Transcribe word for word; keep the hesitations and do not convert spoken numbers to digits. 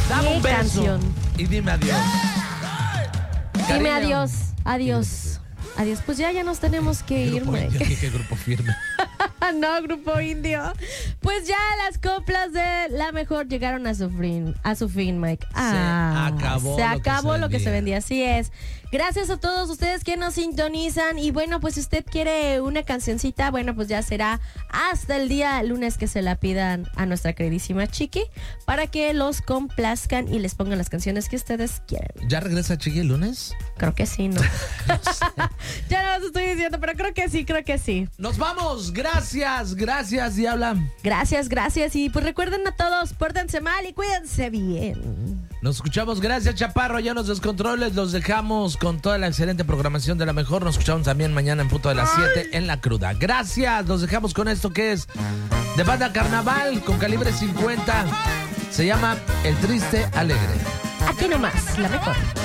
Dame ¿Qué un beso canción? y dime adiós. Dime Cariño. adiós, adiós, adiós. Pues ya, ya nos tenemos que ir, Grupo Mike. Indio, ¿qué, qué grupo firme? No, Grupo Indio. Pues ya las coplas de la mejor llegaron a su fin, a su fin, Mike. Ah, acabó se lo que acabó se lo que se vendía. vendía, así es. Gracias a todos ustedes que nos sintonizan. Y bueno, pues si usted quiere una cancioncita, bueno, pues ya será hasta el día lunes que se la pidan a nuestra queridísima Chiqui para que los complazcan y les pongan las canciones que ustedes quieren. ¿Ya regresa Chiqui el lunes? Creo que sí, ¿no? Ya no los estoy diciendo, pero creo que sí, creo que sí. Nos vamos, gracias, gracias, Diabla. Gracias, gracias. Y pues recuerden a todos, pórtense mal y cuídense bien. Nos escuchamos, gracias Chaparro, ya nos descontroles, los dejamos con toda la excelente programación de la mejor. Nos escuchamos también mañana en punto de las siete en La Cruda. Gracias, los dejamos con esto que es de banda Carnaval con calibre cincuenta. Se llama El Triste Alegre. Aquí nomás, la mejor.